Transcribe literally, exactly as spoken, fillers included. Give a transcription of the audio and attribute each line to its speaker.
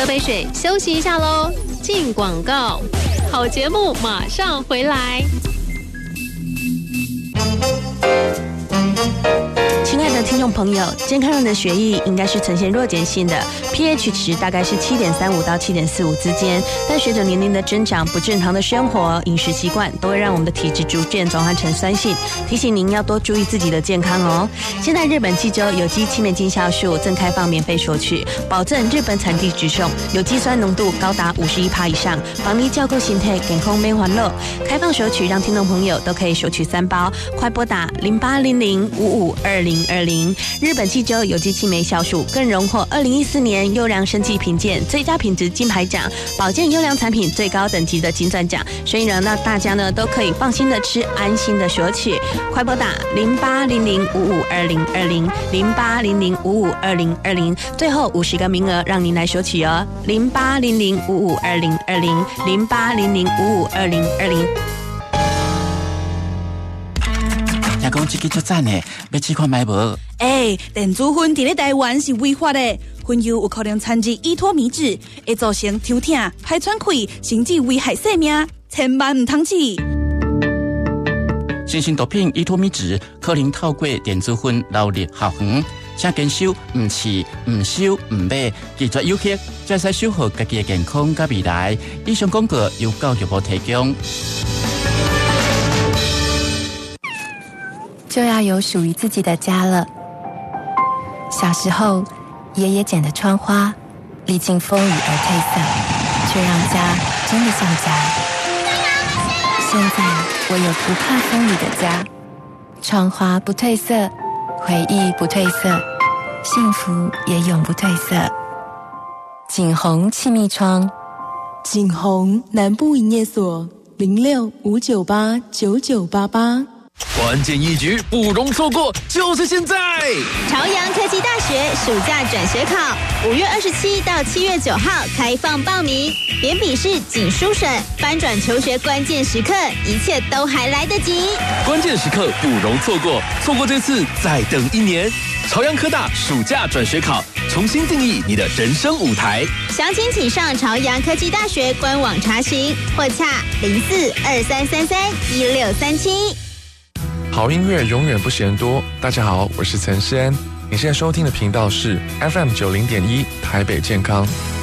Speaker 1: 喝杯水，休息一下喽。进广告，好节目马上回来。
Speaker 2: 亲爱的听众朋友，健康人的血液应该是呈现弱碱性的 pH 值大概是 七点三五 到 七点四五 之间，但随着年龄的增长，不正常的生活、饮食习惯都会让我们的体质逐渐转换成酸性，提醒您要多注意自己的健康哦。现在日本济州有机青霉菌酵素正开放免费索取，保证日本产地直送，有机酸浓度高达 百分之五十一 以上，防你照顾身体健康免烦恼。开放索取，让听众朋友都可以索取三包，快拨打零八零零五五二零二零。日本济州有机青霉酵素更荣获二零一四年优良生技评鉴最佳品质金牌奖，保健优良产品最高等级的金钻奖。所以呢，那大家呢都可以放心的吃，安心的索取。快拨打零八零零五五二零二零零八零零五五二零二零，最后五十个名额让您来索取哦。零八零零五五二零二零零八零零五五二零二零。
Speaker 3: 听讲这个足赞的，要试看买无？
Speaker 4: 哎，电子烟伫咧台湾是违法的，烟油有可能掺入依托米脂，会造成抽痛、排喘气，甚至危害生命，千万唔通试。
Speaker 3: 新型毒品依托米脂可能透过电子烟流入校园，请坚守唔试、唔收、唔买，拒绝诱惑，才使守护家己的健康甲未来。以上广告由教育部提供。
Speaker 5: 就要有属于自己的家了。小时候，爷爷剪的窗花，历经风雨而褪色，却让家真的像家。现在，我有不怕风雨的家，窗花不褪色，回忆不褪色，幸福也永不褪色。景宏气密窗，
Speaker 6: 景宏南部营业所零六五九八九九八八。
Speaker 7: 关键一局不容错过，就是现在！
Speaker 8: 朝阳科技大学暑假转学考，五月二十七到七月九号开放报名，连笔试、仅书审、翻转求学关键时刻，一切都还来得及。
Speaker 7: 关键时刻不容错过，错过这次再等一年。朝阳科大暑假转学考，重新定义你的人生舞台。
Speaker 8: 详情请上朝阳科技大学官网查询，或洽零四二三三三一六三七。
Speaker 9: 好音乐永远不嫌多。大家好，我是陈诗安。你现在收听的频道是 F M 九零点一台北健康。